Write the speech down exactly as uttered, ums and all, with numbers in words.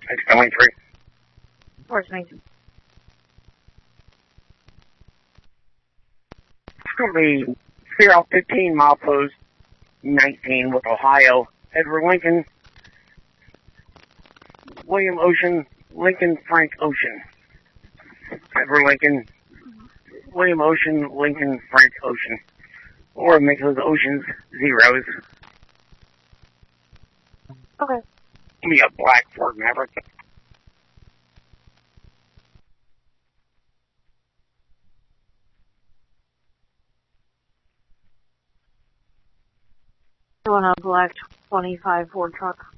It's going three. Where's me? It's going to be Sierra fifteen, milepost nineteen with Ohio. Edward Lincoln, William Ocean, Lincoln Frank Ocean. Edward Lincoln, William Ocean, Lincoln Frank Ocean. Or make those oceans zeros. Okay. Give me a black Ford Maverick. I want a black twenty-five Ford truck.